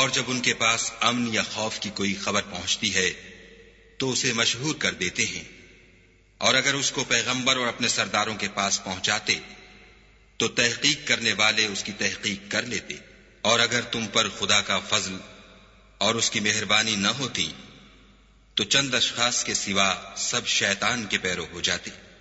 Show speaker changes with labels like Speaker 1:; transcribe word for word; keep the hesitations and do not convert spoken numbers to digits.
Speaker 1: और जब उनके पास अमन या खौफ की कोई खबर पहुंचती है तो उसे मशहूर कर देते हैं, और अगर उसको पैगंबर और अपने सरदारों के पास पहुंचाते तो तहकीक करने वाले उसकी तहकीक कर लेते। और अगर तुम पर खुदा का फजल और उसकी मेहरबानी न होती तो चंद अशखास के सिवा सब शैतान के पैरों हो जाते।